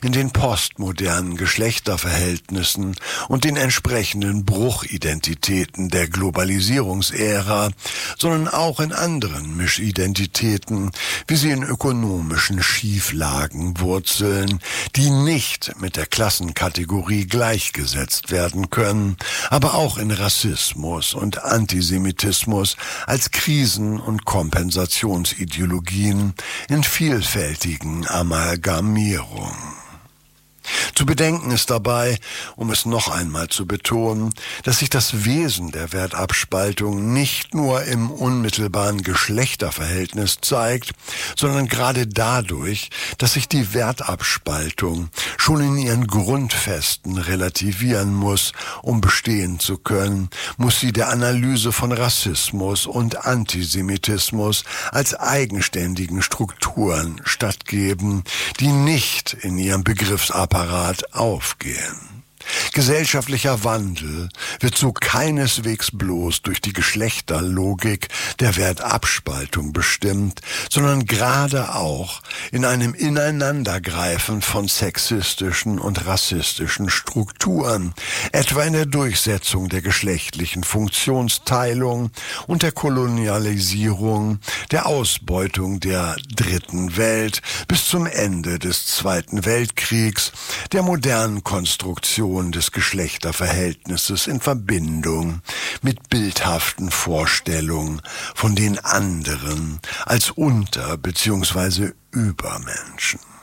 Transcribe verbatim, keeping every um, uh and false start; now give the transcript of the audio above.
in den postmodernen Geschlechterverhältnissen und den entsprechenden Bruchidentitäten der Globalisierungsära, sondern auch in anderen Mischidentitäten, wie sie in ökonomischen Schieflagen wurzeln, die nicht mit der Klassenkategorie gleichgesetzt werden können, aber auch in Rassismus und Antisemitismus als Krisen- und Kompensationsideologien in vielfältigen Amalgamierungen. Zu bedenken ist dabei, um es noch einmal zu betonen, dass sich das Wesen der Wertabspaltung nicht nur im unmittelbaren Geschlechterverhältnis zeigt, sondern gerade dadurch, dass sich die Wertabspaltung schon in ihren Grundfesten relativieren muss, um bestehen zu können, muss sie der Analyse von Rassismus und Antisemitismus als eigenständigen Strukturen stattgeben, die nicht in ihrem Begriffsapparat aufgehen. Gesellschaftlicher Wandel wird so keineswegs bloß durch die Geschlechterlogik der Wertabspaltung bestimmt, sondern gerade auch in einem Ineinandergreifen von sexistischen und rassistischen Strukturen, etwa in der Durchsetzung der geschlechtlichen Funktionsteilung und der Kolonialisierung, der Ausbeutung der Dritten Welt bis zum Ende des Zweiten Weltkriegs, der modernen Konstruktion des Geschlechterverhältnisses in Verbindung mit bildhaften Vorstellungen von den anderen als Unter- bzw. Übermenschen.